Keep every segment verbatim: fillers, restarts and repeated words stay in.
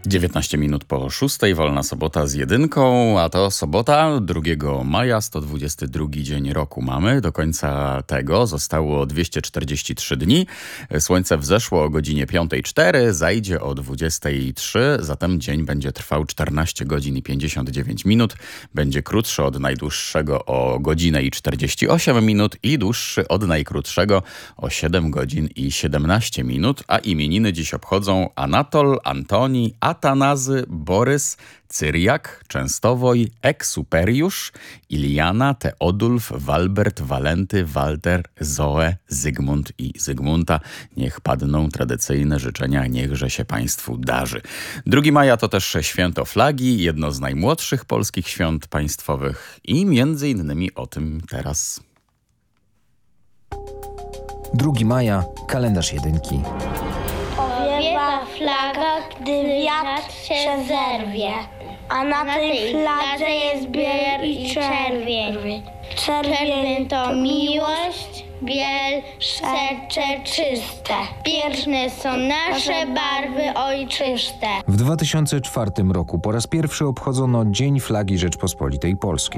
dziewiętnaście minut po szóstej, wolna sobota z jedynką, a to sobota drugiego maja, sto dwudziesty drugi dzień roku mamy. Do końca tego zostało dwieście czterdzieści trzy dni. Słońce wzeszło o godzinie piątej cztery, zajdzie o dwudziestej trzy, zatem dzień będzie trwał czternaście godzin i pięćdziesiąt dziewięć minut. Będzie krótszy od najdłuższego o godzinę i czterdzieści osiem minut i dłuższy od najkrótszego o siedem godzin i siedemnaście minut, a imieniny dziś obchodzą Anatol, Antoni, Atanazy, Borys, Cyriak, Częstowoj, Eksuperiusz, Iliana, Teodulf, Walbert, Walenty, Walter, Zoe, Zygmunt i Zygmunta. Niech padną tradycyjne życzenia, niechże się Państwu darzy. drugiego maja to też święto flagi, jedno z najmłodszych polskich świąt państwowych i między innymi o tym teraz. drugiego maja, kalendarz jedynki. Powiewa flaga, gdy wiatr się zerwie, a na tej fladze jest biel i czerwień. Czerwień to miłość, biel serce czyste. Piękne są nasze barwy ojczyste. W dwa tysiące czwartym roku po raz pierwszy obchodzono Dzień Flagi Rzeczpospolitej Polskiej.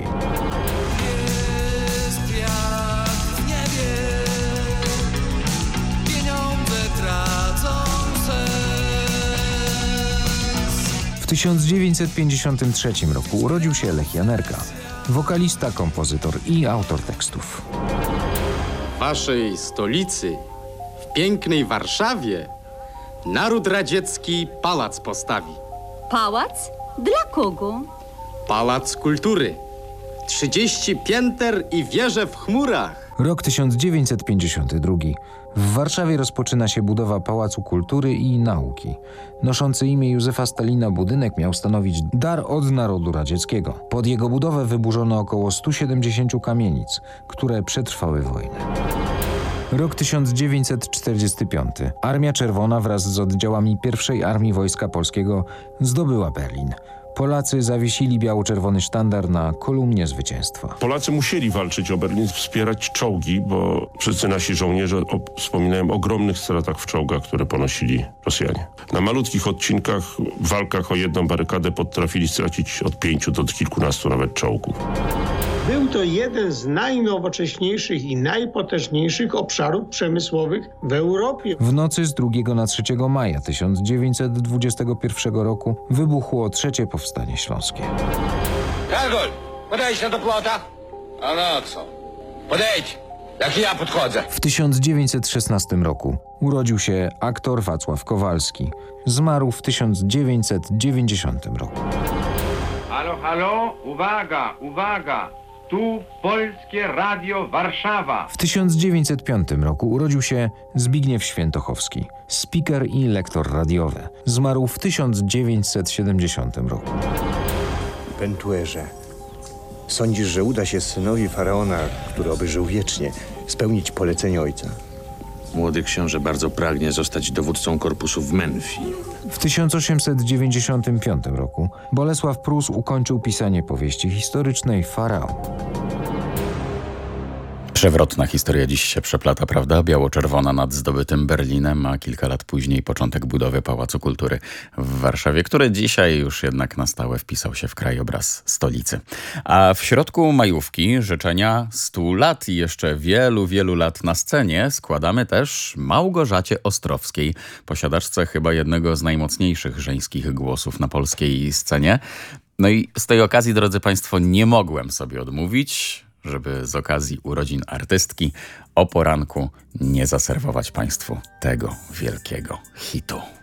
W tysiąc dziewięćset pięćdziesiątym trzecim roku urodził się Lech Janerka, wokalista, kompozytor i autor tekstów. W waszej stolicy, w pięknej Warszawie, naród radziecki pałac postawi. Pałac? Dla kogo? Pałac Kultury. trzydzieści pięter i wieże w chmurach. Rok tysiąc dziewięćset pięćdziesiąty drugi. W Warszawie rozpoczyna się budowa Pałacu Kultury i Nauki. Noszący imię Józefa Stalina budynek miał stanowić dar od narodu radzieckiego. Pod jego budowę wyburzono około stu siedemdziesięciu kamienic, które przetrwały wojnę. Rok tysiąc dziewięćset czterdziesty piąty. Armia Czerwona wraz z oddziałami pierwszej Armii Wojska Polskiego zdobyła Berlin. Polacy zawiesili biało-czerwony sztandar na kolumnie zwycięstwa. Polacy musieli walczyć o Berlin, wspierać czołgi, bo wszyscy nasi żołnierze o, wspominają o ogromnych stratach w czołgach, które ponosili Rosjanie. Na malutkich odcinkach, w walkach o jedną barykadę potrafili stracić od pięciu do kilkunastu nawet czołgów. Był to jeden z najnowocześniejszych i najpotężniejszych obszarów przemysłowych w Europie. W nocy z drugiego na trzeciego maja tysiąc dziewięćset dwudziestego pierwszego roku wybuchło trzecie powstanie śląskie. Karol, podejdź do plota. A no co? Podejdź, jak ja podchodzę. W tysiąc dziewięćset szesnastym roku urodził się aktor Wacław Kowalski. Zmarł w tysiąc dziewięćset dziewięćdziesiątym roku. Halo, halo, uwaga, uwaga! Tu Polskie Radio Warszawa. W tysiąc dziewięćset piątym roku urodził się Zbigniew Świętochowski, speaker i lektor radiowy. Zmarł w tysiąc dziewięćset siedemdziesiątym roku. Pentuerze, sądzisz, że uda się synowi faraona, który oby żył wiecznie, spełnić polecenie ojca? Młody książę bardzo pragnie zostać dowódcą korpusu w Menfi. W tysiąc osiemset dziewięćdziesiątym piątym roku Bolesław Prus ukończył pisanie powieści historycznej Faraon. Przewrotna historia dziś się przeplata, prawda? Biało-czerwona nad zdobytym Berlinem, a kilka lat później początek budowy Pałacu Kultury w Warszawie, który dzisiaj już jednak na stałe wpisał się w krajobraz stolicy. A w środku majówki życzenia stu lat i jeszcze wielu, wielu lat na scenie składamy też Małgorzacie Ostrowskiej, posiadaczce chyba jednego z najmocniejszych żeńskich głosów na polskiej scenie. No i z tej okazji, drodzy Państwo, nie mogłem sobie odmówić, żeby z okazji urodzin artystki o poranku nie zaserwować Państwu tego wielkiego hitu.